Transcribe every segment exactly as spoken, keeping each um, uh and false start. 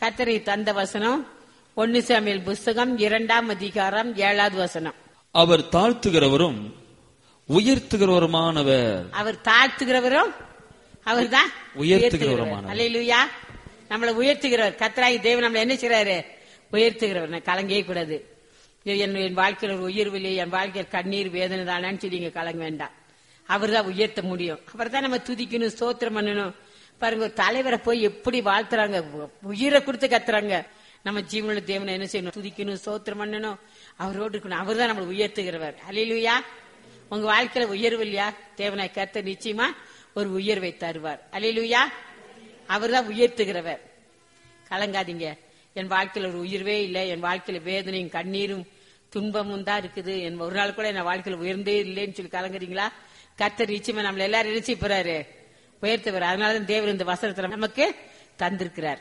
கர்த்தரை தந்த வசனம் ஒன்னு சாமுவேல் புஸ்தகம் இரண்டாம் அதிகாரம் ஏழாவது வசனம். அவர் தாழ்த்துகிறவரும் உயர்த்துகிறவருமானவர். அவர் தாழ்த்துகிறவரும் அவர் தான் உயர்த்துகிறவருமானவர். அல்லேலூயா. நம்மளை உயர்த்துகிறவர் கர்த்தராகி தேவன் நம்மளை என்ன செய்றாரு? உயர்த்துகிறவர். நான் கலங்கவே கூடாது. என் வாழ்க்கையில் ஒரு உயர்வில்லை, என் வாழ்க்கையில் கண்ணீர் வேதனை தானான்னு சொல்லி நீங்க கலங்க வேண்டாம். அவர் தான் உயர்த்த முடியும். அவர் தான் நம்ம துதிக்கணும், ஸ்தோத்திரம் பண்ணணும். பாருங்க, தலைவரை போய் எப்படி வாழ்த்துறாங்க, உயிரை கொடுத்து கத்துறாங்க. நம்ம ஜீவனுள்ள தேவனை என்ன செய்யணும்? துதிக்கணும், ஸ்தோத்திரம் பண்ணணும், அவரோடு இருக்கணும். அவர் தான் நம்மளை உயர்த்துகிறவர். அல்லேலூயா. உங்க வாழ்க்கையில உயர்வு இல்லையா? தேவனை கர்த்தர் நிச்சயமா ஒரு உயர்வை தருவார். அல்லேலூயா. அவர் தான் உயர்த்துகிறவர். கலங்காதீங்க. என் வாழ்க்கையில ஒரு உயர்வே இல்லை, என் வாழ்க்கையில வேதனையும் கண்ணீரும் துன்பமும் தான் இருக்குது, என் ஒரு நாள் கூட என் வாழ்க்கையில உயர்ந்தே இல்லைன்னு சொல்லி கலங்குறீங்களா? கர்த்தர் நிச்சயமா நம்மள எல்லாரும் நினைச்சு போறாரு, உயர்த்துவார். அதனாலதான் தேவர் இந்த வசனத்துல நமக்கு தந்திருக்கிறார்.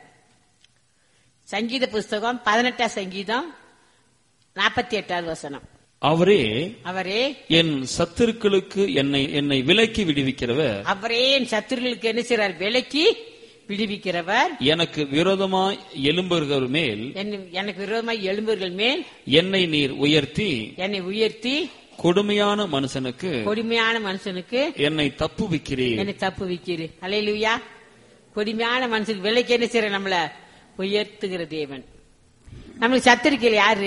சங்கீத புஸ்தகம் பதினெட்டாம் சங்கீதம் நாற்பத்தி எட்டாவது வசனம். அவரே அவரே என் சத்துருக்களுக்கு என்னை என்னை விலக்கி விடுவிக்கிறவர். அவரே என் சத்துருக்களுக்கு என்ன செய்றார்? விலக்கி விடுவிக்கிறவர். எனக்கு விரோதமாய் எழும்புகிறவர் மேல் எனக்கு விரோதமாய் எழும்புகள் மேல் என்னை நீர் உயர்த்தி என்னை உயர்த்தி கொடுமையான மனுஷனுக்கு கொடுமையான மனுஷனுக்கு என்னை தப்புவிக்கிறீர் என்னை தப்புவிக்கிறீர். அல்லேலூயா. கொடுமையான மனுஷனுக்கு விலைக்கு என்ன செய்யற? நம்மள உயர்த்துகிற தேவன். நம்மளுக்கு சத்துருக்கள் யாரு?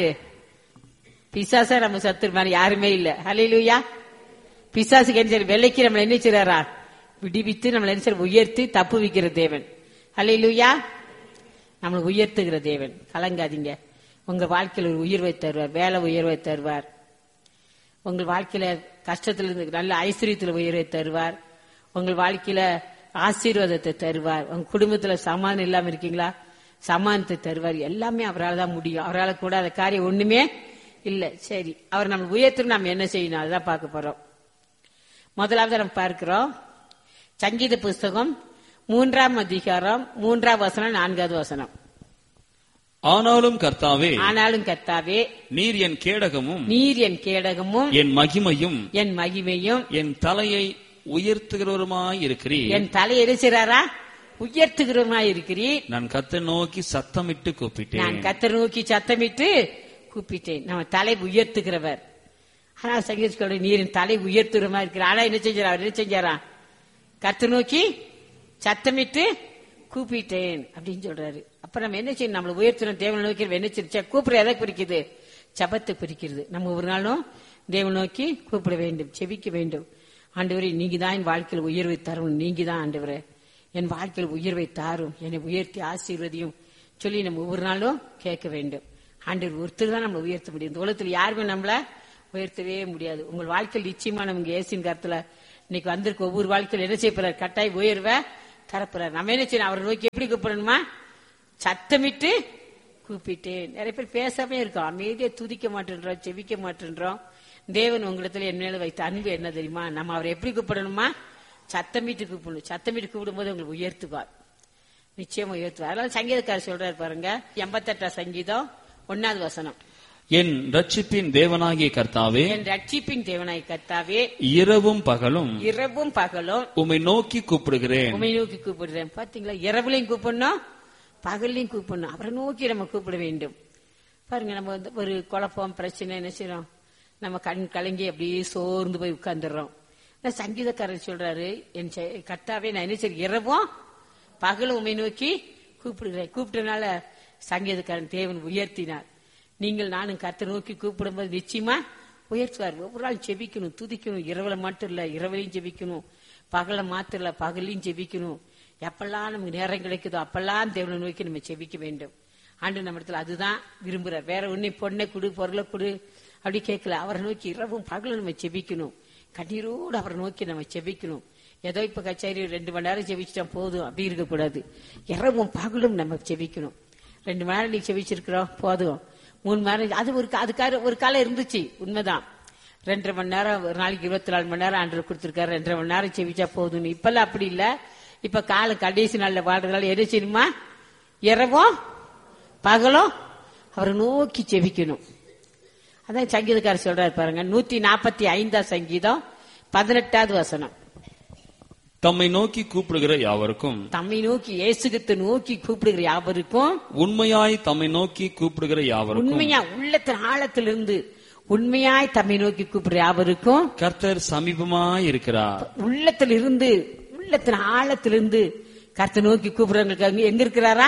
பிசாசா நம்ம சத்துரு மாதிரி யாருமே இல்ல. அல்லேலூயா. பிசாசுக்கு என்ன செய்ய? விலைக்கு நம்மள என்ன செய்யறா? விடுவித்து நம்மள என்ன செய்ய? உயர்த்தி தப்புவிக்கிற தேவன். அல்லேலூயா. நம்மளை உயர்த்துகிற தேவன். கலங்காதீங்க. உங்க வாழ்க்கையில் ஒரு உயர்வை தருவார், வேலை உயர்வை தருவார். உங்கள் வாழ்க்கையில கஷ்டத்துல இருந்து நல்ல ஐஸ்வர்யத்துல உயர்வை தருவார். உங்கள் வாழ்க்கையில ஆசீர்வாதத்தை தருவார். உங்க குடும்பத்துல சமாதானம் இல்லாம இருக்கீங்களா? சமாதானத்தை தருவார். எல்லாமே அவரால் தான் முடியும். அவரால் கூட அந்த காரியம் ஒண்ணுமே இல்ல. சரி, அவர் நம்ம உயர்த்து நம்ம என்ன செய்யணும்? அதுதான் பார்க்க போறோம். முதலாவது நம்ம பார்க்கிறோம் சங்கீத புஸ்தகம் மூன்றாம் அதிகாரம் மூன்றாம் வசனம் நான்காவது வசனம். ஆனாலும் கர்த்தாவே ஆனாலும் கர்த்தாவே நீர் என் கேடகமும் நீர் என் கேடகமும் என் மகிமையும் என் மகிமையும் என் தலையை உயர்த்துகிறவருமாய் இருக்கிறீர். என் தலை எரிசிறாரா? உயர்த்துகிறவருமாய் இருக்கிறீர். நான் கர்த்தரை நோக்கி சத்தமிட்டு கூப்பிட்டேன். நான் கர்த்தரை நோக்கி சத்தமிட்டு கூப்பிட்டேன். நம்ம தலை உயர்த்துகிறவர். ஆனா சங்கீதத்தோட நீரின் தலை உயர்த்துகிறமா இருக்கிறார். ஆனா என்ன செஞ்சாரா? அவர் என்ன செஞ்சாரா? கர்த்தரை நோக்கி சத்தமிட்டு கூப்பிட்டேன் அப்படின்னு சொல்றாரு. அப்ப நம்ம என்ன செய்யணும்? நம்மளை உயர்த்தணும். தேவனை நோக்கி என்ன செய்ய? கூப்பிட எதை குறிக்குது? ஜபத்தை குறிக்கிறது. நம்ம ஒரு நாளும் தேவனை நோக்கி கூப்பிட வேண்டும், செபிக்க வேண்டும். ஆண்டவரே, நீங்க தான் என் வாழ்க்கையில் உயர்வை தரும். நீங்க தான் ஆண்டவரே என் வாழ்க்கையில் உயர்வை தாரும், என்னை உயர்த்தி ஆசீர்வதியும் சொல்லி நம்ம ஒவ்வொரு நாளும் கேட்க வேண்டும். ஆண்டவர் ஒருத்தர் தான் நம்மளை உயர்த்த முடியும். இந்த உலகத்தில் யாருமே நம்மள உயர்த்தவே முடியாது. உங்கள் வாழ்க்கையில் நிச்சயமா நமக்கு ஏசின் கருத்துல இன்னைக்கு வந்திருக்க ஒவ்வொரு வாழ்க்கையில் என்ன செய்யப்படுறார்? கட்டாய உயர்வை தரப்புறார். நம்ம என்ன செய்யணும்? அவரை நோக்கி எப்படி கூப்பிடணுமா? சத்தமிட்டு கூப்பிட்டேன். நிறைய பேர் பேசாமே இருக்கோம், அமைதியை துதிக்க மாட்டேன்றோம், செவிக்க மாட்டேன்றோம். தேவன் உங்களிடத்துல என் மேல வைத்த அன்பு என்ன தெரியுமா? நம்ம அவரை எப்படி கூப்பிடணுமா? சத்தமிட்டு கூப்பிடணும். சத்தமிட்டு கூப்பிடும் போது உங்களுக்கு உயர்த்துவார், நிச்சயமா உயர்த்துவார். அதனால சங்கீதக்காரர் சொல்றாரு பாருங்க, எண்பத்தி எட்டாம் சங்கீதம் ஒன்னாவது வசனம். என் ரட்சிப்பின் தேவனாகிய கர்த்தாவே என் ரட்சிப்பின் தேவனாகிய கர்த்தாவே இரவும் பகலும் இரவும் பகலும் உம்மை நோக்கி கூப்பிடுகிறேன். உம்மை நோக்கி கூப்பிடுறேன். பாத்தீங்களா? இரவுலையும் கூப்பிடணும், பகல்லையும் கூப்பிடணும். அவரை நோக்கி நம்ம கூப்பிட வேண்டும். பாருங்க, நம்ம வந்து ஒரு குழப்பம் பிரச்சனை என்ன செய்யறோம்? நம்ம கண் கலங்கி அப்படியே சோர்ந்து போய் உட்கார்ந்துடுறோம். சங்கீதக்காரர் சொல்றாரு, என் கர்த்தாவே நான் என்ன செய்ய? இரவும் பகலும் உம்மை நோக்கி கூப்பிடுகிறேன். கூப்பிட்டனால சங்கீதக்காரன் தேவன் உயர்த்தினார். நீங்கள் நானும் கர்த்தரை நோக்கி கூப்பிடும்போது நிச்சயமா உயர்த்துவார். ஒவ்வொரு நாள் ஜெபிக்கணும், துதிக்கணும். இரவுல மட்டும் இல்ல, இரவுலையும் ஜெபிக்கணும். பகல மாத்திரம் இல்ல, பகலையும் ஜெபிக்கணும். எப்பெல்லாம் நமக்கு நேரம் கிடைக்குதோ அப்பெல்லாம் தேவனை நோக்கி நம்ம ஜெபிக்க வேண்டும். ஆண்டு நம்ம இடத்துல அதுதான் விரும்புறார். வேற ஒண்ணு பொண்ணை கொடு, பொருளை கொடு அப்படி கேட்கல. அவரை நோக்கி இரவும் பகலும் நம்ம ஜெபிக்கணும். கண்ணீரோடு அவரை நோக்கி நம்ம ஜெபிக்கணும். ஏதோ இப்ப கச்சேரி ரெண்டு மணி நேரம் ஜெபிச்சிட்டா போதும் அப்படி இருக்கக்கூடாது. இரவும் பகலும் நம்ம ஜெபிக்கணும். ரெண்டு மணி நேரம் நீ ஜெபிச்சிருக்கிறோம் போதும், மூணு மணி நேரம் அது ஒரு அதுக்காக ஒரு காலம் இருந்துச்சு, உண்மைதான். ரெண்டரை மணி நேரம் ஒரு நாளைக்கு இருபத்தி நாலு மணி நேரம் ஆண்டவர் கொடுத்திருக்காரு. ரெண்டரை மணி நேரம் செவிச்சா போதும். இப்பெல்லாம் அப்படி இல்ல. இப்ப காலம் கடைசி நாள்ல வாழ்றதுனால என்ன செய்யணுமா? இரவும் பகலும் அவரை நோக்கி செவிக்கணும். அதான் சங்கீதக்காரர் சொல்றாரு பாருங்க, நூத்தி நாற்பத்தி ஐந்தாம் சங்கீதம் பதினெட்டாவது வசனம். தம்மை நோக்கி கூப்பிடுகிற யாவருக்கும் தம்மை நோக்கி இயேசுகிறிஸ்து நோக்கி கூப்பிடுகிற யாவருக்கும் உண்மையாய் தம்மை நோக்கி கூப்பிடுகிற யாவருக்கும் உண்மையா உள்ளத்தின் ஆழத்திலிருந்து உண்மையாய் தம்மை நோக்கி கூப்பிடுற யாவருக்கும் கர்த்தர் சமீபமாய் இருக்கிறார். உள்ளத்திலிருந்து உள்ளத்தின் ஆழத்திலிருந்து கர்த்தர் நோக்கி கூப்பிடுறவங்களுக்கு எங்க இருக்கிறாரா?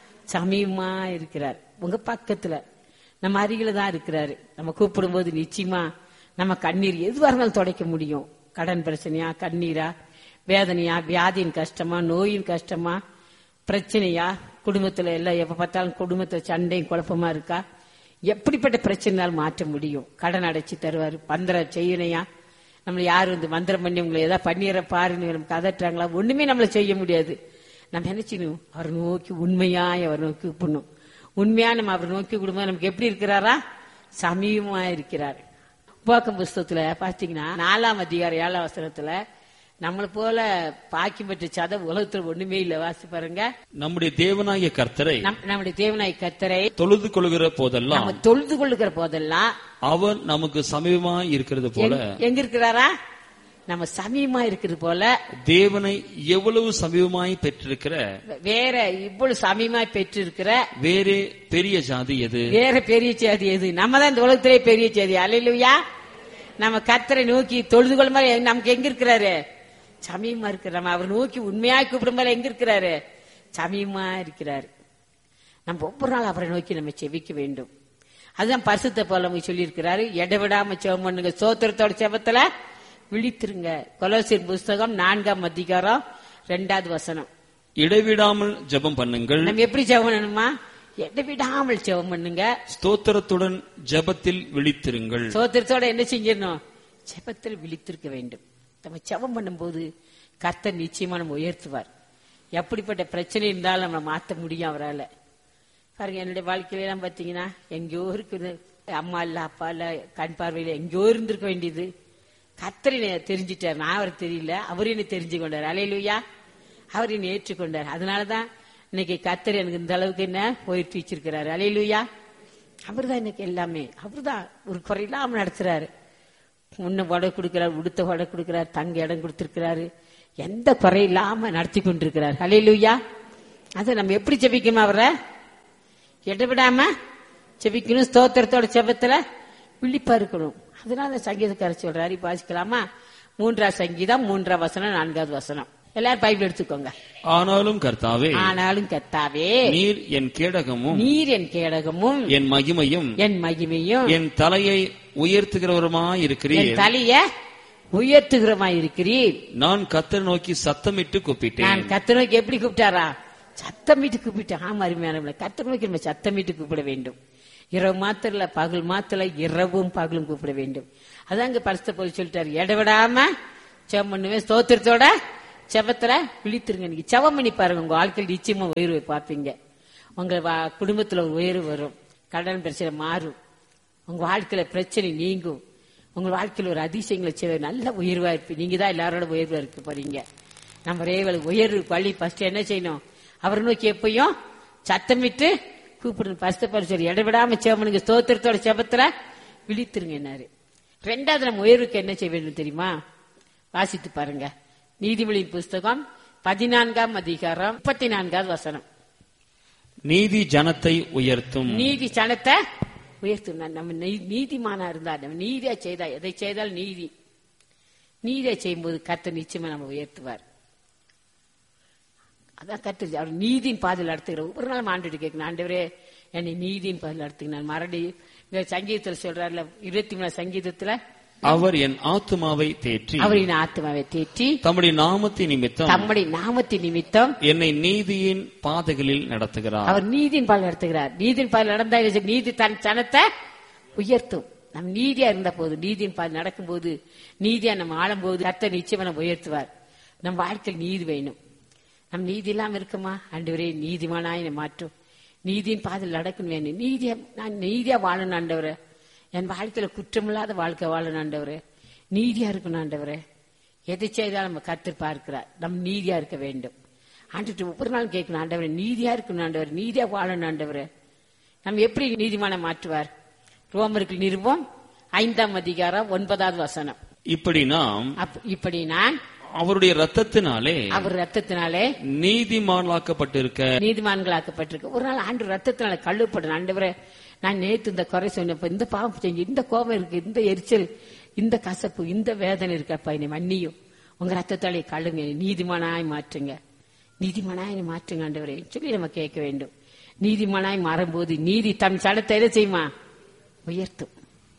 சமீபமா இருக்கிறார். உங்க பக்கத்துல நம்ம அருகில தான் இருக்கிறாரு. நம்ம கூப்பிடும் போது நிச்சயமா நம்ம கண்ணீர் எதுவாக இருந்தாலும் துடைக்க முடியும். கடன் பிரச்சனையா, கண்ணீரா, வேதனையா, வியாதியின் கஷ்டமா, நோயின் கஷ்டமா, பிரச்சனையா, குடும்பத்துல எல்லாம் எப்ப பார்த்தாலும் குடும்பத்துல சண்டையும் குழப்பமா இருக்கா, எப்படிப்பட்ட பிரச்சனையால் மாற்ற முடியும். கடன் அடைச்சி தருவாரு. மந்திரம் செய்யணையா, நம்மளை யாரு வந்து மந்திரம் பண்ணி உங்களை ஏதாவது பண்ணிடுற பாருன்னு நமக்கு அதட்டுறாங்களா? ஒண்ணுமே நம்மள செய்ய முடியாது. நம்ம நினைச்சிடணும், அவரை நோக்கி உண்மையாய் அவர் நோக்கி கூப்பிடணும். உண்மையா நம்ம அவர் நோக்கி கூடும்போது நமக்கு எப்படி இருக்கிறாரா? சமீபமா இருக்கிறாரு. உபாகம் புஸ்தகத்துல பாத்தீங்கன்னா நாலாம் அதிகாரம் ஏழாம் வசனத்துல நம்மள போல பாக்கி பெற்ற சத உலகத்துல ஒண்ணுமே இல்ல. வாசி பாருங்க. நம்முடைய தேவனாகிய கர்த்தரை நம்முடைய தேவனாகிய கர்த்தரை தொழுது கொள்கிற போதெல்லாம் நம்ம தொழுது கொள்ளுகிற போதெல்லாம் அவர் நமக்கு சமீபமாய் இருக்கிறது போல எங்க இருக்கிறாரா? நம்ம சமீபமா இருக்கிறது போல தேவனை எவ்வளவு சமீபமாய் பெற்றிருக்கிற வேற இவ்வளவு சமீபமாய் பெற்றிருக்கிற வேறே பெரிய ஜாதி எது? வேற பெரிய ஜாதி எது? நம்ம தான் இந்த உலகத்திலே பெரிய ஜாதி. அல்லேலூயா. நம்ம கர்த்தரை நோக்கி தொழுது கொள்ளும் போது நமக்கு எங்க இருக்கிறாரு? சமீபமா இருக்கிற. நம்ம அவர் நோக்கி உண்மையாய் கூப்பிடும் போது எங்க இருக்கிறாரு? சமீபமா இருக்கிறாரு. நம்ம ஒவ்வொரு நாள் அவரை நோக்கி நம்ம செவிக்க வேண்டும். அதுதான் பரிசுத்த பவுல் சொல்லி இருக்கிறாரு. எடவிடாம செவம் பண்ணுங்க, சோத்திரத்தோட செபத்துல விழித்திருங்க. கொலோசியர் புஸ்தகம் நான்காம் அதிகாரம் இரண்டாவது வசனம். இடைவிடாமல் ஜெபம் பண்ணுங்கள். நம்ம எப்படி ஜெபம் பண்ணணுமா? இடைவிடாமல் ஜெபம் பண்ணுங்க. ஸ்தோத்திரத்துடன் ஜெபத்தில் விழித்திருங்கள். ஸ்தோத்திரத்தோட என்ன செஞ்சிடணும்? ஜெபத்தில் விழித்திருக்க வேண்டும். நம்ம ஜெபம் பண்ணும்போது கர்த்தர் நிச்சயமா நம்ம உயர்த்துவார். எப்படிப்பட்ட பிரச்சனை இருந்தாலும் நம்ம மாற்ற முடியும் அவரால். பாருங்க, என்னுடைய வாழ்க்கையில எல்லாம் பாத்தீங்கன்னா எங்கேயோ இருக்குது. அம்மா இல்ல, அப்பா இல்ல, கண் பார்வையில எங்கேயோ இருந்திருக்க வேண்டியது. கர்த்தர் தெரிஞ்சிட்டார். நான் அவர் தெரியல, அவர் என்ன தெரிஞ்சு கொண்டார். அல்லேலூயா. அவர் என்ன ஏற்றுக்கொண்டார். அதனாலதான் இன்னைக்கு கர்த்தர் எனக்கு இந்த அளவுக்கு என்ன உயர்த்தி வச்சிருக்கிறாரு. அல்லேலூயா. அவர் தான் எனக்கு எல்லாமே. அவர் தான் ஒரு குறையில்லாம நடத்துறாரு. முன்ன வடை கொடுக்கிறார், உடுத்த வடை கொடுக்கிறார், தங்க இடம் கொடுத்திருக்கிறாரு. எந்த குறையில்லாம நடத்தி கொண்டிருக்கிறார். அல்லேலூயா. அதை நம்ம எப்படி ஜெபிக்கணும்? அவரை இடவிடாம ஜெபிக்கணும். ஸ்தோத்திரத்தோட ஜெபத்துல விழிப்பா இருக்கணும். அதனால சங்கீதக்காரர் சொல்றாரு. வாசிக்கலாமா? மூன்றாவது சங்கீதம் மூன்றாம் வசனம் நான்காவது வசனம். எல்லாரும் பைபிள் எடுத்துக்கோங்க. ஆனாலும் கர்த்தாவே, ஆனாலும் கர்த்தாவே, நீர் என் கேடகமும் நீர் என் கேடகமும் என் மகிமையும் என் மகிமையும் என் தலையை உயர்த்துகிறவருமாய் இருக்கிறீர். என் தலைய உயர்த்துகிறமாய் இருக்கிறீர். நான் கர்த்தரை நோக்கி சத்தமிட்டு கூப்பிட்டேன். நான் கர்த்தரை நோக்கி எப்படி கூப்பிட்டாரா? சத்தமிட்டு கூப்பிட்டேன். ஆமா, அருமையான கர்த்தரை நோக்கி நம்ம சத்தமிட்டு கூப்பிட வேண்டும். இரவு மாத்திரல, பகல் மாத்திர, இரவும் பகலும் கூப்பிட வேண்டும். அதான் இங்க பரிசுத்த பவுல் சொல்லிட்டாரு. இடவிடாம ஜெபம் பண்ணுவேன், ஸ்தோத்திரத்தோட ஜெபத்துல விழித்திருங்க. நீங்க ஜெபம் பண்ணி பாருங்க, உங்க வாழ்க்கையில் நிச்சயமா உயர்வை பார்ப்பீங்க. உங்க குடும்பத்துல ஒரு உயர்வு வரும். கடன் பிரச்சனை மாறும். உங்க வாழ்க்கையில பிரச்சனை நீங்கும். உங்க வாழ்க்கையில ஒரு அதிசயங்களை செய்ய நல்ல உயர்வா இருப்பீங்க. நீங்க தான் எல்லாரோட உயர்வா இருக்க போறீங்க. நம்ம ரேவல் உயர்வு பள்ளி ஃபர்ஸ்ட் என்ன செய்யணும்? அவரை நோக்கி எப்பயும் சத்தமிட்டு கூப்பிடுங்க. பரிசுத்த பவுல் சொல்லி இடவிடாம ஜெபம் பண்ணுங்க, ஸ்தோத்திரத்தோட ஜெபத்துல விழித்திருங்க. என்னாரு ரெண்டாவது நம்ம உயர்வுக்கு என்ன செய்ய வேண்டும் தெரியுமா? வாசித்து பாருங்க. நீதிமொழியின் புஸ்தகம் பதினான்காம் அதிகாரம் முப்பத்தி நான்காவது வசனம். நீதி ஜனத்தை உயர்த்தும். நீதி ஜனத்தை உயர்த்தும். நம்ம நீதிமானா இருந்தா, நம்ம நீதியா செய்தா, எதை செய்தால் நீதி நீதியா செய்யும்போது கர்த்தர் நிச்சயமா நம்ம உயர்த்துவார். அதான் கர்த்தர் அவர் நீதியின் பாதையில் நடத்துகிற. ஒவ்வொரு நாளும் ஆண்டு கேட்கணும், ஆண்டவரே என்னை நீதியின் பாதையில் நடத்துங்க. நான் மறுபடி சங்கீதத்துல சொல்றாருல, இருபத்தி மூணாம் சங்கீதத்துல, அவர் என் ஆத்துமாவை தேற்றி அவரின் ஆத்துமாவை தேற்றி தம்முடைய நாமத்தின் நிமித்தம் தம்முடைய நாமத்தின் நிமித்தம் என்னை நீதியின் பாதைகளில் நடத்துகிறார். அவர் நீதியின் பாதையில் நடத்துகிறார். நீதியின் பாதையில் நடந்தா நீதி தன் ஜனத்தை உயர்த்தும். நம்ம நீதியா இருந்த போது, நீதியின் பாதை நடக்கும் போது, நீதியா நம்ம ஆளும் போது கர்த்தர் நிச்சயமா நம்ம உயர்த்துவார். நம்ம வாழ்க்கையில் நீதி வேணும். நம் நீதி இல்லாம இருக்குமா? ஆண்டவரே நீதிமானாய் மாற்றும். நீதியின் பாதையில் நடக்கணும் வேணும். நீதியா நான் நீதியா வாழணும் ஆண்டவரே. என் வாழ்க்கையில குற்றமில்லாத வாழ்க்கை வாழணும் ஆண்டவரே. நீதியா இருக்கணும் ஆண்டவரே. எதை செய்தாலும் நம்ம கர்த்தர் பார்க்கிறார். நம்ம நீதியா இருக்க வேண்டும். ஆண்டு ஒவ்வொரு நாளும் கேட்கணும், ஆண்டவரே நீதியா இருக்கணும் ஆண்டவர், நீதியா வாழணும் ஆண்டவரே. நம்ம எப்படி நீதிமான மாற்றுவார்? ரோமருக்கு நிருபம் ஐந்தாம் அதிகாரம் ஒன்பதாவது வசனம். இப்படி நாம் இப்படி நான் அவருடைய ரத்தத்தினாலே அவர் ரத்தத்தினாலே நீதிமான்களாக்கப்பட்டிருக்க நீதிமான்களாக்கப்பட்டிருக்கு. ஒரு நாள் ஆண்டு ரத்தத்தினால கழுவப்படும். ஆண்டவரே, நான் நேத்து இந்த குறை சொன்னப்ப, இந்த பாவம் செஞ்சு, இந்த கோபம் இருக்கு, இந்த எரிச்சல், இந்த கசப்பு, இந்த வேதனை இருக்கப்பா, என்னை மன்னியும், உங்க ரத்தத்தாலே கழுங்க, நீதிமானாய் மாற்றுங்க, நீதிமானாய் மாற்றுங்க ஆண்டவரே சொல்லி நம்ம கேட்க வேண்டும். நீதிமானாய் மாறும்போது நீதி தம் சடத்தை எதை செய்யுமா? உயர்த்தும்.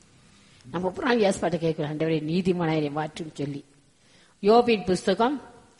நம்ம ஒரு நாள் ஏற்பாட்டை கேட்கிறோம், ஆண்டவரே நீதிமானாய் மாற்றும் சொல்லி. யோபின் புஸ்தகம்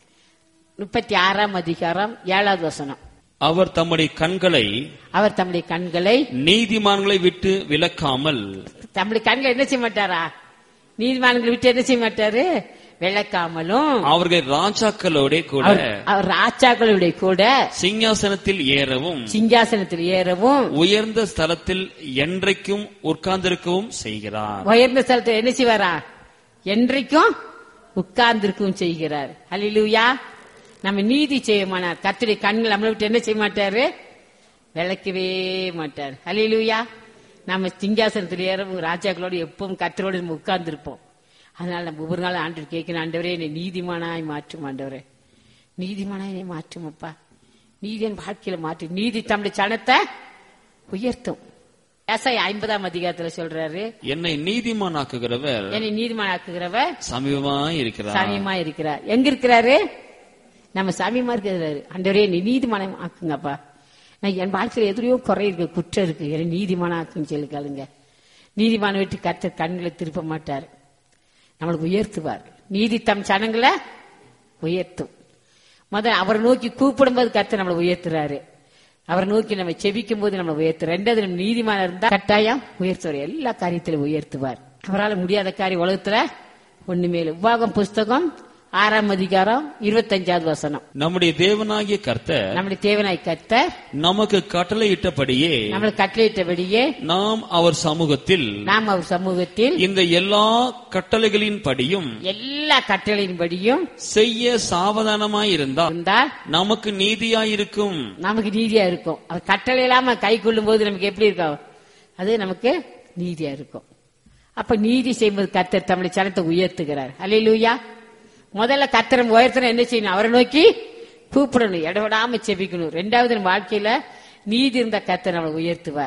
முப்பத்தி ஆறாம் அதிகாரம் ஏழாவது வசனம். அவர் தம்முடைய கண்களை அவர் தம்முடைய கண்களை நீதிமான்களை விட்டு விலக்காமல், தம்முடைய கண்களை என்ன செய்ய மாட்டாரா? நீதிமான்களை விட்டு என்ன செய்ய மாட்டாரு? விளக்காமலும் அவர்கள் ராஜாக்களோட கூட அவர் ராஜாக்களுடைய கூட சிங்காசனத்தில் ஏறவும் சிங்காசனத்தில் ஏறவும் உயர்ந்த ஸ்தலத்தில் என்றைக்கும் உட்கார்ந்திருக்கவும் செய்கிறார். உயர்ந்த ஸ்தலத்தில் என்ன செய்வாரா? என்றைக்கும் உட்கார்ந்திருக்கவும் செய்கிறார். அல்லேலூயா. நம்ம நீதி செய்யமானார். கர்த்தருடைய கண்கள் நம்மளை விட்டு என்ன செய்ய மாட்டாரு? விளக்கவே மாட்டார். அல்லேலூயா. நம்ம சிங்காசனத்தில் ஏறவும் ராஜாக்களோடு எப்பவும் கர்த்தரோடு நம்ம உட்கார்ந்திருப்போம். அதனால நம்ம ஒவ்வொரு நாள் ஆண்டவர் கேட்கணும், ஆண்டவரே என்னை நீதிமானாய் மாற்றும், ஆண்டவரே நீதிமானாய் என்னை மாற்றும் அப்பா, நீதி என் வாழ்க்கையில மாற்று. நீதி தம்முடைய சனத்தை உயர்த்தும். ஏசாயா ஐம்பதாம் அதிகாரத்துல சொல்றாரு, என்னை நீதிமானாக்குகிறவர் என்னை நீதிமானாக்குகிறவர் சமீபமாய் இருக்கிறார். சமீபமா இருக்கிறார். எங்க இருக்கிறாரு? நம்ம சமீபமா இருக்கிறாரு. ஆண்டவரே என்னை நீதிமானம் ஆக்குங்கப்பா, நான் என் வாழ்க்கையில எதிரையோ குறை இருக்கு, குற்றம் இருக்கு, என்னை நீதிமானம் ஆக்குன்னு சொல்லி கேளுங்க. நீதிமான விட்டு கர்த்தர் கண்களை திருப்ப மாட்டார், நம்மளுக்கு உயர்த்துவார். நீதி தம் சனங்களை உயர்த்தும். முதல் அவரை நோக்கி கூப்பிடும் போது கர்த்தர் நம்மளை உயர்த்துறாரு. அவரை நோக்கி நம்ம செபிக்கும் போது நம்மளை உயர்த்து. ரெண்டாவது நம்ம நீதிமான இருந்தா கட்டாயம் உயர்த்துவார், எல்லா காரியத்திலும் உயர்த்துவார். அவரால் முடியாத காரியம் உலகத்துல ஒண்ணுமே இல்லை. உபாகம் புஸ்தகம் ஆறாம் அதிகாரம் இருபத்தஞ்சாவது வசனம். நம்முடைய தேவனாகிய கர்த்தர் நம்முடைய தேவனாய் கர்த்தர் நமக்கு கட்டளையிட்டபடியே நம்மளுக்கு கட்டளையிட்டபடியே நாம் அவர் சமூகத்தில் நாம் அவர் சமூகத்தில் இந்த எல்லா கட்டளைகளின் படியும் எல்லா கட்டளையின் படியும் செய்ய சாவதானமாயிருந்தால் இருந்தால் நமக்கு நீதியாயிருக்கும், நமக்கு நீதியா இருக்கும். அவர் கட்டளை இல்லாம கை கொள்ளும் போது நமக்கு எப்படி இருக்கும்? அது நமக்கு நீதியா இருக்கும். அப்ப நீதி செய்யும்போது கர்த்தர் தம்முடைய சனத்தை உயர்த்துகிறார். அல்லேலூயா. முதல்ல கர்த்தரை உயர்த்தணும், என்ன செய்யணும்? அவரை நோக்கி கூப்பிடணும், இடவிடாம செபிக்கணும். ரெண்டாவது நம்ம வாழ்க்கையில நீதி இருந்த கர்த்தர் நம்மளை உயர்த்துவார்.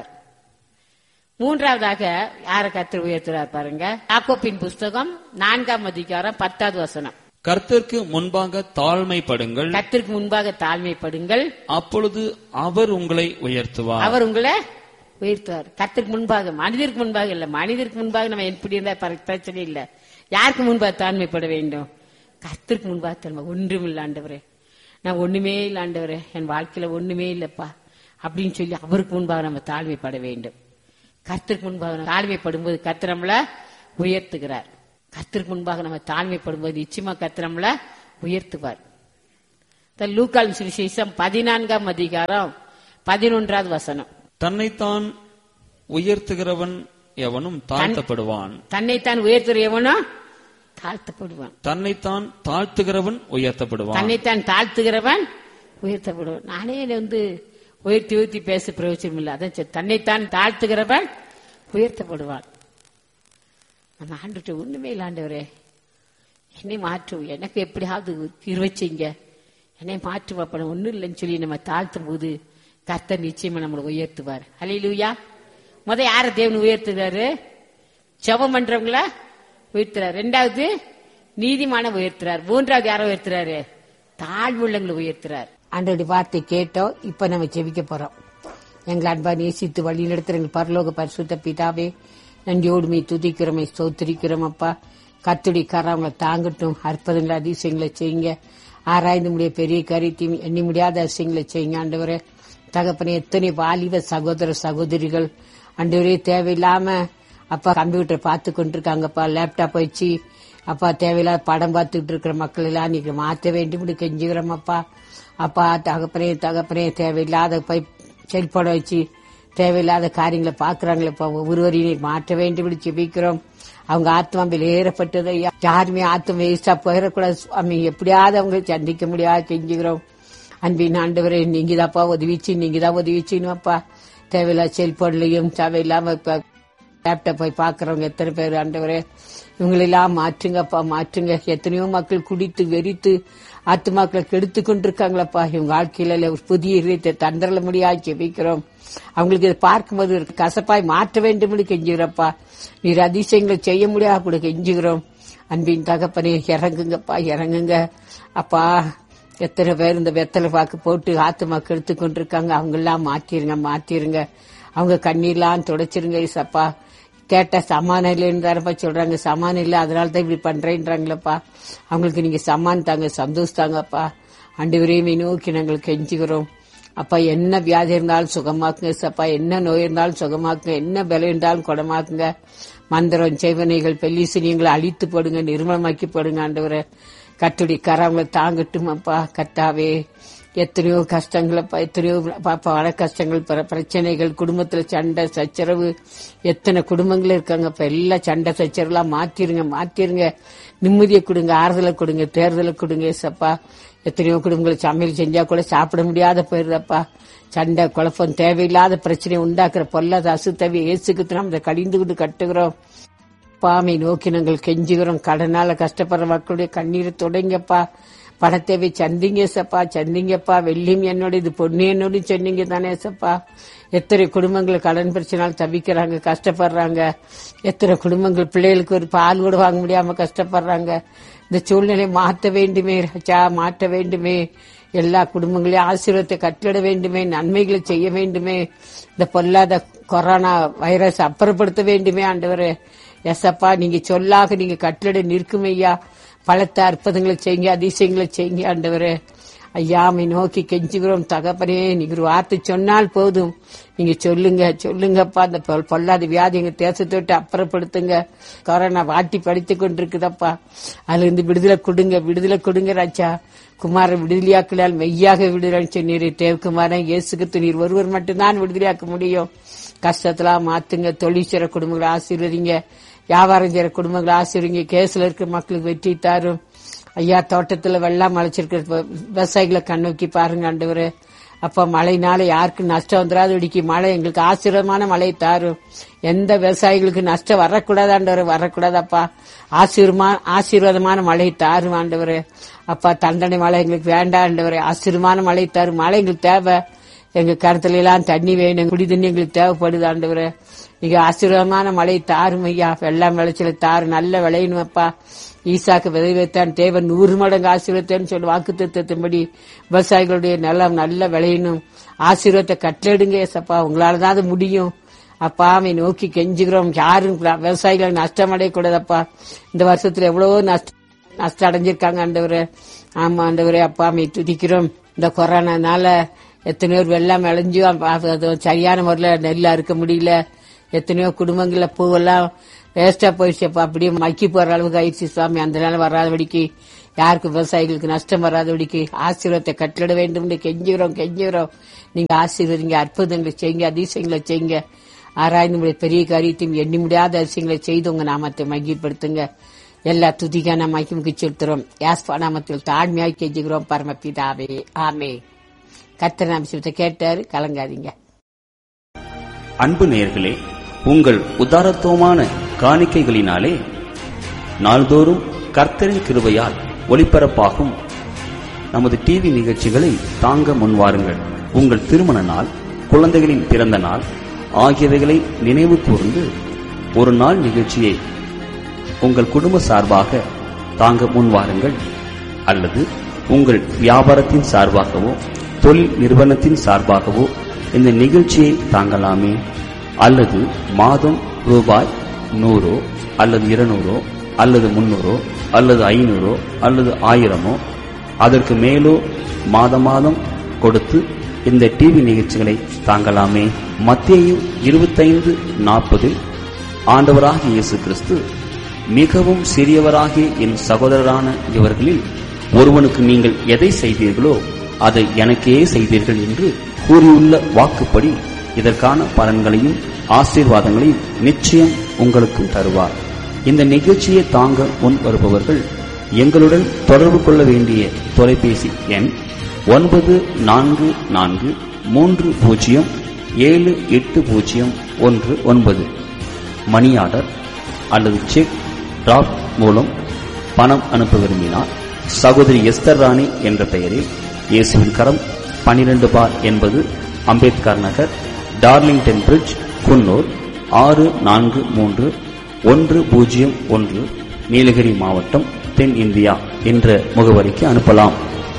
மூன்றாவதாக யார கர்த்தர் உயர்த்துறார் பாருங்க. யாக்கோபின் புஸ்தகம் நான்காம் அதிகாரம் பத்தாவது வசனம். கர்த்தருக்கு முன்பாக தாழ்மைப்படுங்கள், கர்த்தருக்கு முன்பாக தாழ்மைப்படுங்கள், அப்பொழுது அவர் உங்களை உயர்த்துவார். அவர் உங்களை உயர்த்துவார். கர்த்தருக்கு முன்பாக, மனிதருக்கு முன்பாக இல்ல. மனிதருக்கு முன்பாக நம்ம எப்படி இருந்தா பிரச்சனை இல்ல. யாருக்கு முன்பாக தாழ்மைப்பட வேண்டும்? கர்த்தருக்கு முன்பாக தாழ்மை. ஒன்றும் இல்ல ஆண்டவரே, நான் ஒண்ணுமே இல்ல ஆண்டவரே, என் வாழ்க்கையில ஒண்ணுமே இல்லப்பா அப்படின்னு சொல்லி அவருக்கு முன்பாக நம்ம தாழ்மைப்பட வேண்டும். கர்த்தருக்கு முன்பாக தாழ்மைப்படும் போது கர்த்தர் நம்மளை உயர்த்துகிறார். கர்த்தருக்கு முன்பாக நம்ம தாழ்மைப்படும் போது நிச்சயமா கர்த்தர் நம்மளை உயர்த்துவார். லூக்காவின் சுவிசேஷம் பதினான்காம் அதிகாரம் பதினொன்றாவது வசனம். தன்னைத்தான் உயர்த்துகிறவன் எவனும் தாழ்த்தப்படுவான், தன்னைத்தான் உயர்த்துகிற எவனோ தாழ்த்தப்படுவான். தன்னைத்தான் தாழ்த்துகிறவன் உயர்த்தப்படுவான், தன்னைத்தான் தாழ்த்துகிறவன் உயர்த்தப்படுவான். நானே வந்து உயர்த்தி உயர்த்தி பேச பிரயோஜனம் இல்லை. அதான் தன்னைத்தான் தாழ்த்துகிறவன் உயர்த்தப்படுவான். நம்ம ஆண்டுகிட்ட ஒண்ணுமே இல்லை, ஆண்டவரே என்னை மாற்றும், எனக்கு எப்படியாவது இருவச்சிங்க, என்னை மாற்றும் அப்ப ஒண்ணும் இல்லைன்னு சொல்லி நம்ம தாழ்த்தும் போது கர்த்தர் நிச்சயமா நம்மளை உயர்த்துவார். அல்லேலூயா. முத யார தேவன் உயர்த்துறாரு? ஜெபம் பண்றவங்கள உயர்த்துறாரு. ரெண்டாவது நீதிமான உயர்த்துறார். மூன்றாவது யார உயர்த்துறாரு? தாழ்வுள்ளங்களை உயர்த்துறார். ஆண்டவருடைய வார்த்தை கேட்டோம். இப்ப நம்ம ஜெபிக்க போறோம். எங்களை அன்பா நேசித்து வழி நடத்துற எங்கள் பரலோக பரிசுத்த பிதாவே, நன்றியோடுமை துதிக்கிறோமை ஸ்தோத்திரிக்கிறோம். அப்பா கர்த்தருடைய கரம் அவங்களை தாங்கட்டும். அற்புதங்களை அதிசயங்களை செய்யுங்க. ஆராய்ந்து முடிய பெரிய காரியத்தையும் எண்ணி முடியாத அதிசயங்களை செய்யுங்க ஆண்டவரே. தகப்பனே, எத்தனை வாலிப சகோதர சகோதரிகள் ஆண்டவரே தேவையில்லாம அப்பா கம்ப்யூட்டர் பார்த்து கொண்டிருக்காங்கப்பா, லேப்டாப் வச்சு அப்பா தேவையில்லாத படம் பார்த்துட்டு இருக்கிற மக்கள் எல்லாம் நீங்க மாற்ற வேண்டும் கெஞ்சுகிறோம் அப்பா. அப்பா தகப்பனே தகப்பனே தேவையில்லாத போய் செல்போனை வச்சு தேவையில்லாத காரியங்களை பாக்குறாங்களேப்பா, ஒவ்வொருவரையும் மாற்ற வேண்டும் ஜெபிக்கிறோம். அவங்க ஆத்மாவில் ஏறப்பட்டது யாருமே ஆத்மா வேஸ்டா போயிடக்கூடாது சுவாமி. எப்படியாவது அவங்களை சந்திக்க முடியாது கெஞ்சுகிறோம். அன்பின் ஆண்டவரே, நீங்க தான்ப்பா உதவிச்சு, நீங்க தான் உதவிச்சுன்னு அப்பா. தேவையில்லாத செல்போன்லயும் தேவையில்லாம லேப்டாப் போய் பாக்குறவங்க எத்தனை பேர் ஆண்டவரே, இவங்களெல்லாம் மாற்றுங்கப்பா, மாற்றுங்க. எத்தனையோ மக்கள் குடித்து வெறித்து ஆத்துமாக்களை கெடுத்து கொண்டிருக்காங்களப்பா. இவங்க வாழ்க்கையில ஒரு புதிய இதயத்தை தந்தரல முடியாது ஜெபிக்கிறோம். அவங்களுக்கு இதை பார்க்கும்போது கசப்பாய் மாற்ற வேண்டும் என்று கெஞ்சுகிறப்பா. நீர் அதிசயங்களை செய்ய முடியாது கூட கெஞ்சுகிறோம். அன்பின் தகப்பனே, இறங்குங்கப்பா, இறங்குங்க அப்பா. எத்தனை பேர் இந்த வெத்தலை பாக்கு போட்டு ஆத்துமாக்கு எடுத்து கொண்டிருக்காங்க, அவங்க எல்லாம் மாற்றிருங்க, மாற்றிருங்க. அவங்க கண்ணீர்லாம் துடைச்சிருங்க ஏசப்பா. கேட்ட சமானம் இல்லைன்னு தானப்பா சொல்றாங்க. சமானம் இல்லை, அதனால தான் இப்படி பண்றேன்றாங்களப்பா. அவங்களுக்கு நீங்க சமான் தாங்க, சந்தோஷம் தாங்கப்பா. ஆண்டவரையுமே நோக்கி நாங்கள் கெஞ்சுகிறோம் அப்பா. என்ன வியாதி இருந்தாலும் சுகமாக்குங்க சப்பா. என்ன நோய் இருந்தாலும் சுகமாக்குங்க. என்ன பலம் இருந்தாலும் குணமாக்குங்க. மந்திரம் செய்வனைகள் பெல்லிசினியங்களை அழித்து போடுங்க, நிர்மலமாக்கி போடுங்க ஆண்டவரை. கட்டுடி கரவங்களை தாங்கட்டும் அப்பா. கத்தாவே, எத்தனையோ கஷ்டங்களப்பா, எத்தனையோ பல கஷ்டங்கள், பிரச்சனைகள், குடும்பத்துல சண்டை சச்சரவு, எத்தனை குடும்பங்கள் இருக்காங்க. இப்ப எல்லா சண்டை சச்சரவுலாம் மாத்திருங்க, மாத்திருங்க. நிம்மதியை கொடுங்க, ஆறுதலை கொடுங்க, தேர்தலை கொடுங்க சப்பா. எத்தனையோ குடும்பங்களை சமையல் செஞ்சா கூட சாப்பிட முடியாத போயிருதப்பா. சண்டை குழப்பம், தேவையில்லாத பிரச்சனை உண்டாக்குற பொல்லாத அசுத்தவி இயேசுக்கு நம்ம கடிந்து கொண்டு கட்டுகிறோம். பாமை நோக்கி நாங்கள் கெஞ்சுகிறோம். கடனால கஷ்டப்படுற மக்களுடைய கண்ணீரை தொடங்கப்பா. பணத்தேவை சந்திங்க சப்பா, சந்திங்கப்பா. வெள்ளியும் என்னோட, இது பொண்ணு என்னோட சொன்னீங்க தானே சப்பா. எத்தனை குடும்பங்கள் கடன் பிரச்சனால் தவிக்கிறாங்க, கஷ்டப்படுறாங்க. எத்தனை குடும்பங்கள் பிள்ளைகளுக்கு ஒரு பால் கூட வாங்க முடியாம கஷ்டப்படுறாங்க. இந்த சூழ்நிலை மாற்ற வேண்டுமே ராஜா, மாற்ற வேண்டுமே. எல்லா குடும்பங்களையும் ஆசீர்வாதத்தை கட்டிட வேண்டுமே, நன்மைகளை செய்ய வேண்டுமே. இந்த பொல்லாத கொரோனா வைரஸ் அப்புறப்படுத்த வேண்டுமே ஆண்டவரே. எசப்பா, நீங்க சொல்லாக நீங்க கட்டிட நிற்கும் ஐயா. பலத்த அற்புதங்களை செய்யுங்க, அதிசயங்களை செய்யுங்க ஆண்டவரே. ஐயாமை நோக்கி கெஞ்சுகிறோம் தகப்பனே. நீங்க ஒரு வார்த்தை சொன்னால் போதும், நீங்க சொல்லுங்க, சொல்லுங்கப்பா. அந்த பொல்லாத வியாதி எங்க தேசத்தை விட்டு அப்புறப்படுத்துங்க. கொரோனா வாட்டி படித்துக் கொண்டிருக்குதப்பா. அதுல இருந்து விடுதலை கொடுங்க, விடுதலை கொடுங்க ராஜா. குமார விடுதலையாக்கலால் மெய்யாக விடுதலை சொன்னீர். தேவகுமாரன் இயேசுக்கு நீர் ஒருவர் மட்டும்தான் விடுதலையாக்க முடியும். கஷ்டத்தெல்லாம் மாத்துங்க. தொழில் செய்ற குடும்பங்களை ஆசீர்வதிங்க, வியாபாரம் செய்யற குடும்பங்களை ஆசீர்வதிங்க. கேஸ்ல இருக்கிற மக்களுக்கு வெற்றி தாரும் ஐயா. தோட்டத்துல வெள்ளம் மலைச்சிருக்கிற விவசாயிகளை கண்ணோக்கி பாருங்க ஆண்டவரே. அப்ப மழைனால யாருக்கு நஷ்டம் வந்துடாது இடிக்கி மழை எங்களுக்கு ஆசீர்வாதமான மழை தாரும். எந்த விவசாயிகளுக்கு நஷ்டம் வரக்கூடாது ஆண்டவரே, வரக்கூடாதப்பா. ஆசீர்வமா ஆசீர்வாதமான மழை தாரும் ஆண்டவரே. அப்பா, தண்டனை மழை எங்களுக்கு வேண்டாம் ஆண்டவரே. ஆசீர்வாதமான மழை தாரும். மழை எங்களுக்கு தேவை. எங்க கருத்துல எல்லாம் தண்ணி வேணும், குடி தண்ணி எங்களுக்கு தேவைப்படுது ஆண்டவரே. நீங்க ஆசீர்வாதமான மழை தாரும் ஐயா. வெள்ளம் விளைச்சல தாரு, நல்ல விளையணும் அப்பா. ஈசாக்கு விதை வைத்தான், தேவன் நூறு மடங்கு ஆசீர்வத்தேன்னு சொல்லி வாக்கு தத்துவத்தின்படி விவசாயிகளுடைய நிலம் நல்ல விளையணும். ஆசீர்வாதத்தை கட்டளிடுங்க ஏசப்பா, உங்களாலதான் அது முடியும் அப்பா. அவை நோக்கி கெஞ்சுகிறோம். யாரும் விவசாயிகள் நஷ்டம் அடையக்கூடாதப்பா. இந்த வருஷத்துல எவ்வளவோ நஷ்டம் நஷ்டம் அடைஞ்சிருக்காங்க ஆண்டவரே. ஆமா ஆண்டவரே, அப்பா அவை துதிக்கிறோம். இந்த கொரோனானால எத்தனையோ வெள்ளம் விளைஞ்சு சரியான முறையில் நெல் அறுக்க முடியல. எத்தனையோ குடும்பங்கள்ல பூவெல்லாம் வேஸ்டா போயிடுச்சப்பா. அப்படியே மக்கி போற அளவுக்கு ஆயிடுச்சு சுவாமி. அந்த நாள் வராதபடிக்கு, யாருக்கு விவசாயிகளுக்கு நஷ்டம் வராதபடிக்கு ஆசீர்வாதத்தை கட்டளிட வேண்டும் கெஞ்சுகிறோம், கெஞ்சுகிறோம். நீங்க ஆசீர்வதிங்க, அற்புதங்களை செய்யுங்க, அதிசயங்களை செய்யுங்க. ஆராய்ந்து பெரிய காரியத்தையும் எண்ணி முடியாத அதிசயங்களை செய்து உங்க நாமத்தை மகிழ்படுத்துங்க. எல்லா துதிக்கான மகிமுக்கு செலுத்துறோம். யாஸ்பா நாமத்தில் தாழ்மையாய் கெஞ்சுகிறோம் பரமபிதாவே, ஆமே. கர்த்தர் நாமத்தை கேட்டாரு, கலங்காதீங்க. அன்பு நேயர்களே, உங்கள் உதாரத்துவமான காணிக்கைகளினாலே நாள்தோறும் கர்த்தரின் கிருபையால் ஒளிபரப்பாகும் நமது டிவி நிகழ்ச்சிகளை தாங்க முன்வாருங்கள். உங்கள் திருமண நாள், குழந்தைகளின் பிறந்த நாள் ஆகியவைகளை நினைவு கூர்ந்து ஒரு நாள் நிகழ்ச்சியை உங்கள் குடும்ப சார்பாக தாங்க முன்வாருங்கள். அல்லது உங்கள் வியாபாரத்தின் சார்பாகவோ தொழில் நிறுவனத்தின் சார்பாகவோ இந்த நிகழ்ச்சியை தாங்கலாமே. அல்லது மாதம் ரூபாய் நூறோ அல்லது இருநூறோ அல்லது முன்னூறோ அல்லது ஐநூறோ அல்லது ஆயிரமோ அதற்கு மேலோ மாதம் மாதம் கொடுத்து இந்த டிவி நிகழ்ச்சிகளை தாங்கலாமே. மத்தேயு இருபத்தைந்து நாற்பதில் ஆண்டவராகிய இயேசு கிறிஸ்து, மிகவும் சிறியவராகிய என் சகோதரரான இவர்களில் ஒருவனுக்கு நீங்கள் எதை செய்தீர்களோ அதை எனக்கே செய்தீர்கள் என்று கூறியுள்ள வாக்குப்படி இதற்கான பலன்களையும் ஆசீர்வாதங்களையும் நிச்சயம் உங்களுக்கு தருவார். இந்த நிகழ்ச்சியை தாங்க முன் வருபவர்கள் எங்களுடன் தொடர்பு கொள்ள வேண்டிய தொலைபேசி எண் ஒன்பது நான்கு நான்கு மூன்று பூஜ்ஜியம் ஏழு எட்டு பூஜ்ஜியம் ஒன்று ஒன்பது. மணி ஆர்டர் அல்லது செக் டிராப் மூலம் பணம் அனுப்ப விரும்பினார் சகோதரி எஸ்தர் ராணி என்ற பெயரில் இயேசுவின் கரம் பனிரெண்டு பார் என்பது அம்பேத்கர் நகர், டார்லிங்டன் பிரிட்ஜ், குன்னூர் ஆறு நான்கு மூன்று ஒன்று பூஜ்ஜியம் ஒன்று, நீலகிரி மாவட்டம், தென் இந்தியா என்ற முகவரிக்கு அனுப்பலாம்.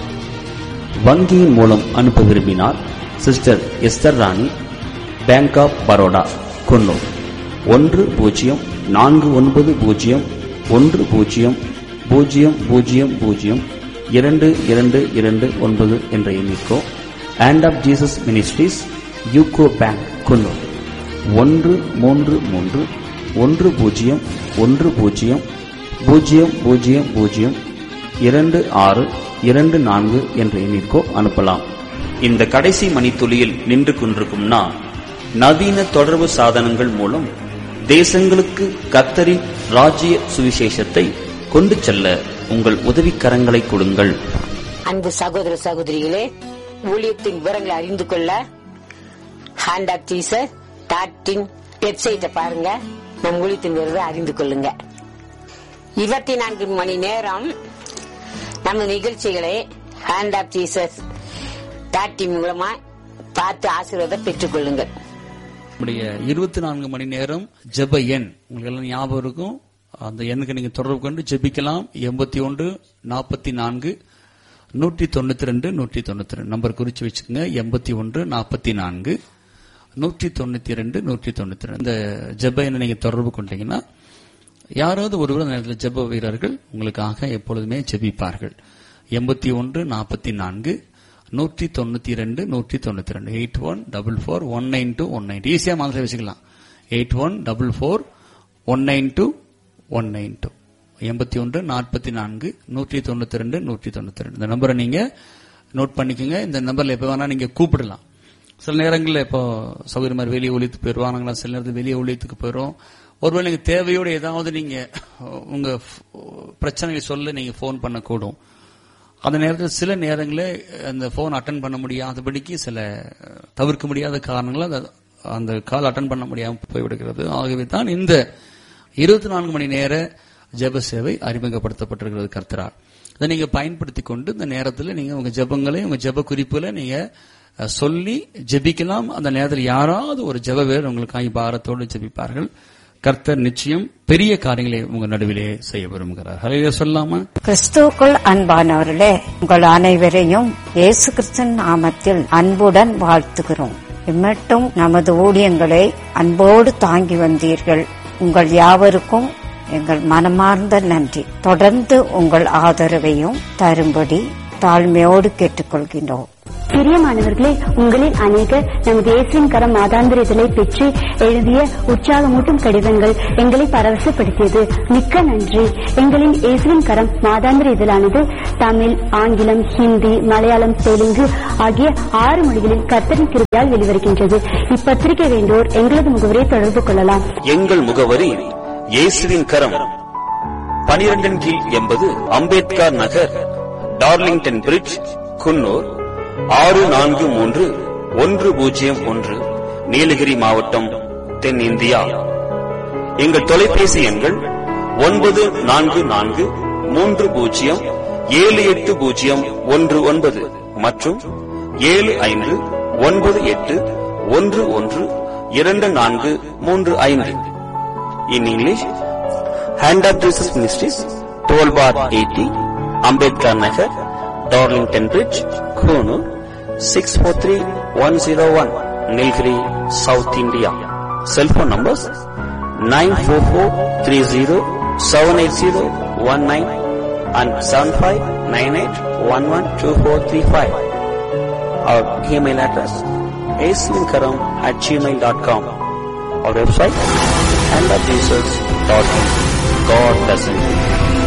வங்கியின் மூலம் அனுப்ப விரும்பினார் சிஸ்டர் எஸ்தர் ராணி, பேங்க் ஆப் பரோடா, குன்னூர் ஒன்று பூஜ்ஜியம் நான்கு ஒன்பது பூஜ்ஜியம் ஒன்று பூஜ்ஜியம் பூஜ்ஜியம் பூஜ்ஜியம் பூஜ்ஜியம் இரண்டு இரண்டு இரண்டு ஒன்பது என்ற எண்ணிக்கோ, hand of Jesus ministries, UCO bank, Coonoor ஒன்று மூன்று மூன்று ஒன்று பூஜ்ஜியம் ஒன்று பூஜ்ஜியம் பூஜ்ஜியம் பூஜ்ஜியம் பூஜ்ஜியம் இரண்டு ஆறு இரண்டு நான்கு என்ற எண்ணிற்கோ அனுப்பலாம். இந்த கடைசி மணித்துளியில் நின்று கொண்டிருக்கும் நான், நவீன தொடர்பு சாதனங்கள் மூலம் தேசங்களுக்கு கர்த்தரின் ராஜ்ய சுவிசேஷத்தை கொண்டு செல்ல உங்கள் உதவிக்கரங்களை கொடுங்கள். அன்பு சகோதர சகோதரிகளே, ஊழியத்தின் விவரங்களை அறிந்து கொள்ள hand of Jesus dot in வெப்சைட்டை பாருங்க. நம் ஊழியத்தின் விவரத்தை அறிந்து கொள்ளுங்க. இருபத்தி நான்கு மணி நேரம் நம்ம நிகழ்ச்சிகளை hand of Jesus dot in மூலமா பார்த்து ஆசீர்வாதம் பெற்றுக் கொள்ளுங்கள். நம்முடைய இருபத்தி நான்கு மணி நேரம் ஜெப எண் உங்களுக்கு எல்லாம் ஞாபகம் இருக்கும். அந்த எண்ணுக்கு நீங்க தொடர்பு கொண்டு ஜெபிக்கலாம். எண்பத்தி ஒன்று நாற்பத்தி நான்கு நூற்றி தொண்ணூத்தி ரெண்டு நூற்றி தொண்ணூத்தி ரெண்டு நம்பர் குறிச்சு வச்சுக்கோங்க. எண்பத்தி ஒன்று நாற்பத்தி நான்கு நூற்றி தொண்ணூத்தி ரெண்டு நூற்றி தொண்ணூத்தி ரெண்டு இந்த ஜெப எண்ணை நீங்க தொடர்பு கொண்டீங்கன்னா யாராவது ஒருவர் அந்த நேரத்தில் ஜெப வீரர்கள் உங்களுக்காக எப்பொழுதுமே ஜெபிப்பார்கள். எண்பத்தி ஒன்று நாற்பத்தி நான்கு நூற்றி தொண்ணூத்தி ரெண்டு நூற்றி தொண்ணூத்தி ரெண்டு eight one double four one nine two one nine ஈஸியா மாதிரி வச்சுக்கலாம். Eight one double four one nine two one nine two எண்பத்தி ஒன்று நாற்பத்தி நான்கு நூற்றி தொண்ணூத்தி ரெண்டு நூற்றி தொண்ணூத்தி ரெண்டு இந்த நம்பரை நீங்க நோட் பண்ணிக்கோங்க. இந்த நம்பர்ல எப்ப வேணா நீங்க கூப்பிடலாம். சில நேரங்களில் இப்போ சௌகரியமா வெளியே ஒழித்து போயிடுவாங்களா, சில நேரத்தில் வெளியே ஒழித்துக்கு போயிடும். ஒருவேளை நீங்க தேவையோடு ஏதாவது நீங்க உங்க பிரச்சனையை சொல்ல நீங்க போன் பண்ணக்கூடும். அந்த நேரத்தில் சில நேரங்களில் அந்த போன் அட்டன் பண்ண முடியாதபடிக்கு சில தவிர்க்க முடியாத காரணங்களால் அந்த கால் அட்டன் பண்ண முடியாமல் போய்விடுகிறது. ஆகவே தான் இந்த இருபத்தி நான்கு மணி நேர ஜெப சேவை அறிமுகப்படுத்தப்பட்டிருக்கிறது கர்த்தரால். இதை நீங்க பயன்படுத்தி கொண்டு இந்த நேரத்தில் நீங்க உங்க ஜெபங்களை உங்க ஜெப குறிப்புகளை நீங்க சொல்லி ஜெபிக்கலாம். அந்த நேரத்தில் யாராவது ஒரு ஜெப வீரர் உங்களுக்காக பாரத்தோடு ஜெபிப்பார்கள். கர்த்தர் நிச்சயம் பெரிய காரியங்களை உங்க நடுவிலே செய்ய விரும்புகிறார். ஹல்லேலூயா சொல்லாமா? கிறிஸ்துவுக்குள் அன்பானவர்களே, உங்கள் அனைவரையும் இயேசு கிறிஸ்துவின் நாமத்தில் அன்புடன் வாழ்த்துகிறோம். இம்மட்டும் நமது ஊழியங்களை அன்போடு தாங்கி வந்தீர்கள். உங்கள் யாவருக்கும் எங்கள் மனமார்ந்த நன்றி. தொடர்ந்து உங்கள் ஆதரவையும் தரும்படி தாழ்மையோடு கேட்டுக்கொள்கின்றோம். பிரியமானவர்களே, உங்களில் அநேகர் நமது இயேசுவின் கரம் மாதாந்திர இதழை பெற்று எழுதிய உற்சாகமூட்டும் கடிதங்கள் எங்களை பரவசப்படுத்தியது. மிக்க நன்றி. எங்களின் இயேசுவின் கரம் மாதாந்திர இதழானது தமிழ், ஆங்கிலம், ஹிந்தி, மலையாளம், தெலுங்கு ஆகிய ஆறு மொழிகளில் கர்த்தரின் கிருபையால் வெளிவருகின்றது. இப்பத்திரிகை வேண்டோர் எங்களது முகவரியை தொடர்பு கொள்ளலாம். எங்கள் முகவரி இயேசுவின் கரம், பனிரெண்டின் கீழ் எண்பது அம்பேத்கர் நகர், டார்லிங்டன் பிரிட்ஜ், குன்னூர் ஆறு நான்கு மூன்று ஒன்று பூஜ்ஜியம் ஒன்று, நீலகிரி மாவட்டம், தென் இந்தியா. எங்கள் தொலைபேசி எண்கள் ஒன்பது நான்கு நான்கு மூன்று பூஜ்ஜியம் ஏழு எட்டு பூஜ்ஜியம் ஒன்று ஒன்பது மற்றும் ஏழு ஐந்து ஒன்பது எட்டு ஒன்று ஒன்று இரண்டு நான்கு மூன்று ஐந்து. In English, hand of Jesus ministries, twelve bar eighty, Ambedkar Nagar, Darlington bridge, Coonoor six four three one zero one, Nilgiri, south India. Cellphone numbers nine four four three zero seven eight zero one nine and seven five nine eight one one two four three five. Our email address aislinkaram at gmail dot com. Our website and jesus dot com. God bless you.